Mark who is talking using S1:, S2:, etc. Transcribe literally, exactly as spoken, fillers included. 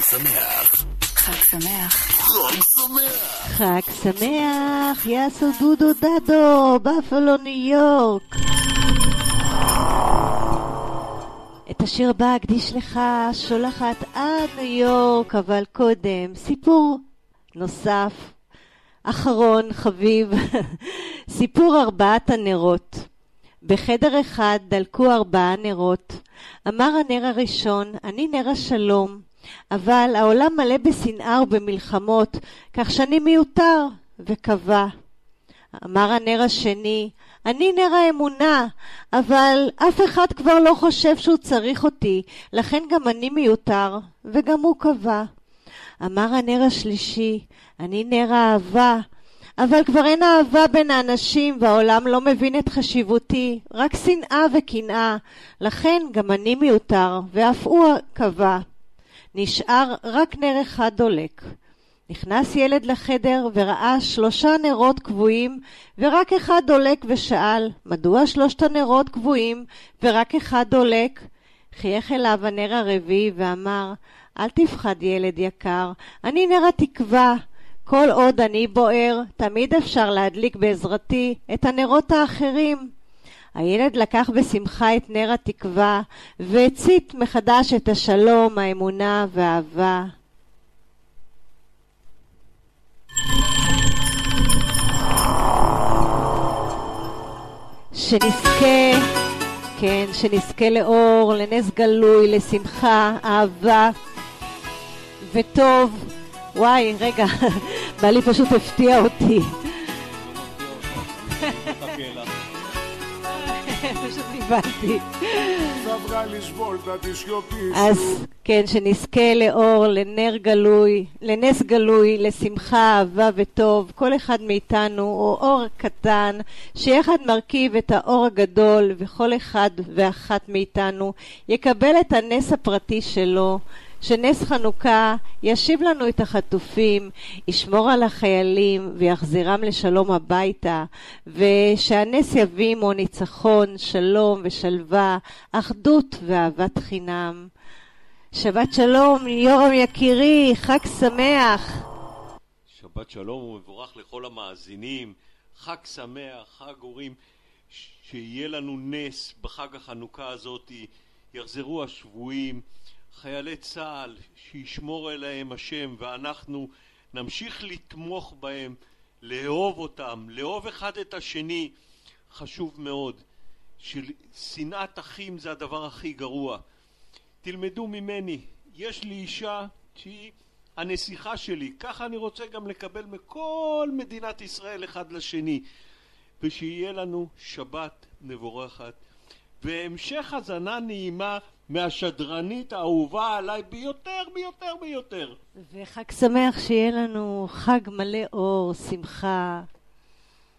S1: שמח.
S2: חג שמח.
S1: חג שמח.
S3: חג שמח, יאסו דודו דדו, בפלו ניו יורק. את השיר הבא אקדיש לך, שולחת עד ניו יורק, אבל קודם סיפור נוסף, אחרון חביב, סיפור ארבעת הנרות. בחדר אחד דלקו ארבעה נרות. אמר הנר הראשון, אני נר השלום, אבל העולם מלא בשנאה ובמלחמות, כך שאני מיותר, וקבע. אמר הנר השני, אני נר האמונה, אבל אף אחד כבר לא חושב שהוא צריך אותי, לכן גם אני מיותר, וגם הוא קבע. אמר הנר השלישי, אני נר האהבה, אבל כבר אין אהבה בין האנשים, והעולם לא מבין את חשיבותי, רק שנאה וקנאה, לכן גם אני מיותר, ואף הוא קבע. נשאר רק נר אחד דולק. נכנס ילד לחדר וראה שלושה נרות קבועים, ורק אחד דולק ושאל, מדוע שלושת הנרות קבועים ורק אחד דולק? חייך אליו הנר הרביעי ואמר, אל תפחד ילד יקר, אני נר התקווה. כל עוד אני בוער, תמיד אפשר להדליק בעזרתי את הנרות האחרים. הילד לקח בשמחה את נר התקווה, והצית מחדש את השלום, האמונה והאהבה. שנזכה, כן, שנזכה לאור, לנס גלוי, לשמחה, אהבה וטוב. וואי, רגע, בעלי פשוט הפתיע אותי. פשוט ניבלתי. אז כן, שנזכה לאור, לנר גלוי, לנס גלוי, לשמחה, אהבה וטוב. כל אחד מאיתנו הוא אור קטן, שיחד מרכיב את האור הגדול, וכל אחד ואחת מאיתנו יקבל את הנס הפרטי שלו. שנס חנוכה ישיב לנו את החטופים, ישמור על החיילים ויחזירם לשלום הביתה, ושהנס יביא עמו ניצחון, שלום ושלווה, אחדות ואהבת חינם. שבת שלום, יורם יקירי, חג שמח.
S4: שבת שלום ומבורך לכל המאזינים, חג שמח, חג אורים, שיהיה לנו נס בחג החנוכה הזאת, יחזרו השבויים, חיילי צה"ל, שישמור אליהם השם, ואנחנו נמשיך לתמוך בהם, לאהוב אותם, לאהוב אחד את השני. חשוב מאוד, שנאת אחים זה הדבר הכי גרוע. תלמדו ממני, יש לי אישה שהיא הנסיכה שלי, ככה אני רוצה גם לקבל מכל מדינת ישראל אחד לשני, ושיהיה לנו שבת מבורכת והמשך הזנה נעימה מהשדרנית האהובה עליי ביותר ביותר ביותר.
S3: וחג שמח, שיהיה לנו חג מלא אור, שמחה.